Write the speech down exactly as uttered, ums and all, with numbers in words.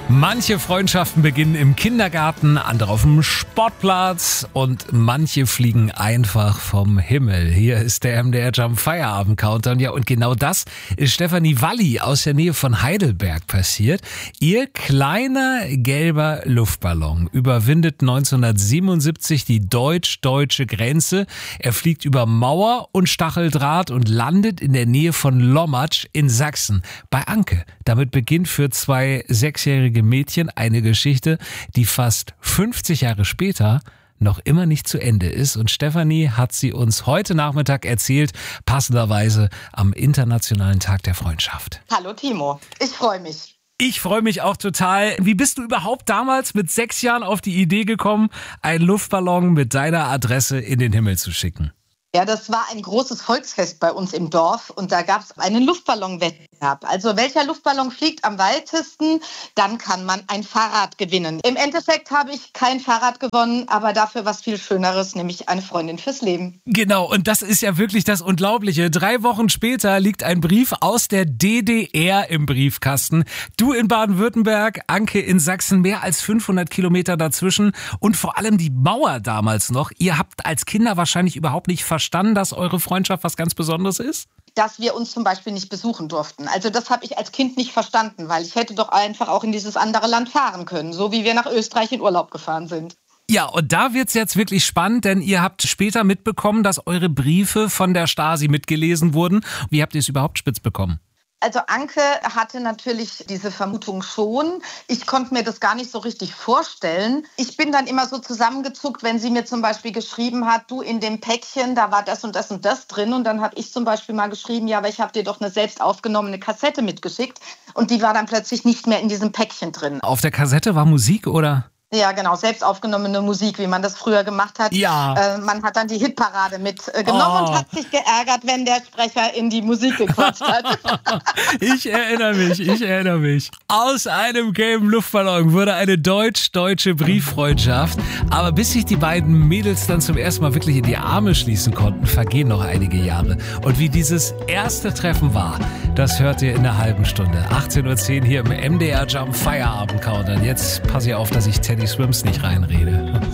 Manche Freundschaften beginnen im Kindergarten, andere auf dem Sportplatz und manche fliegen einfach vom Himmel. Hier ist der M D R Jump Feierabend Countdown. Ja, und genau das ist Stefanie Walli aus der Nähe von Heidelberg passiert. Ihr kleiner gelber Luftballon überwindet neunzehnhundertsiebenundsiebzig die deutsch-deutsche Grenze. Er fliegt über Mauer und Stacheldraht und landet in der Nähe von Lommatsch in Sachsen bei Anke. Damit beginnt für zwei sechsjährige Mädchen eine Geschichte, die fast fünfzig Jahre später noch immer nicht zu Ende ist. Und Stefanie hat sie uns heute Nachmittag erzählt, passenderweise am Internationalen Tag der Freundschaft. Hallo Timo, ich freue mich. Ich freue mich auch total. Wie bist du überhaupt damals mit sechs Jahren auf die Idee gekommen, einen Luftballon mit deiner Adresse in den Himmel zu schicken? Ja, das war ein großes Volksfest bei uns im Dorf und da gab es einen Luftballonwettbewerb. Also welcher Luftballon fliegt am weitesten, dann kann man ein Fahrrad gewinnen. Im Endeffekt habe ich kein Fahrrad gewonnen, aber dafür was viel Schöneres, nämlich eine Freundin fürs Leben. Genau, und das ist ja wirklich das Unglaubliche. Drei Wochen später liegt ein Brief aus der D D R im Briefkasten. Du in Baden-Württemberg, Anke in Sachsen, mehr als fünfhundert Kilometer dazwischen und vor allem die Mauer damals noch. Ihr habt als Kinder wahrscheinlich überhaupt nicht verstanden, verstanden, dass eure Freundschaft was ganz Besonderes ist? Dass wir uns zum Beispiel nicht besuchen durften. Also das habe ich als Kind nicht verstanden, weil ich hätte doch einfach auch in dieses andere Land fahren können, so wie wir nach Österreich in Urlaub gefahren sind. Ja, und da wird's jetzt wirklich spannend, denn ihr habt später mitbekommen, dass eure Briefe von der Stasi mitgelesen wurden. Wie habt ihr es überhaupt spitz bekommen? Also Anke hatte natürlich diese Vermutung schon. Ich konnte mir das gar nicht so richtig vorstellen. Ich bin dann immer so zusammengezuckt, wenn sie mir zum Beispiel geschrieben hat, du, in dem Päckchen, da war das und das und das drin. Und dann habe ich zum Beispiel mal geschrieben, ja, aber ich habe dir doch eine selbst aufgenommene Kassette mitgeschickt. Und die war dann plötzlich nicht mehr in diesem Päckchen drin. Auf der Kassette war Musik, oder? Ja, genau, selbst aufgenommene Musik, wie man das früher gemacht hat. Ja. Äh, man hat dann die Hitparade mitgenommen Oh. und hat sich geärgert, wenn der Sprecher in die Musik gequatscht hat. Ich erinnere mich, ich erinnere mich. Aus einem gelben Luftballon wurde eine deutsch-deutsche Brieffreundschaft. Aber bis sich die beiden Mädels dann zum ersten Mal wirklich in die Arme schließen konnten, vergehen noch einige Jahre. Und wie dieses erste Treffen war, das hört ihr in einer halben Stunde. achtzehn Uhr zehn hier im M D R Jump Feierabend Countdown. Jetzt pass ich auf, dass ich Teddy Swims nicht reinrede.